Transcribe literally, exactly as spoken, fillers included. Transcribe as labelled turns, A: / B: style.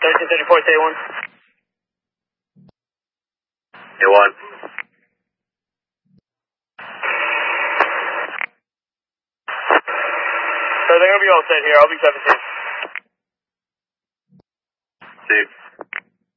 A: thirteen thirty-four, Day one.
B: Day one.
A: So they're going to be all set here. I'll be seventeen.
B: See.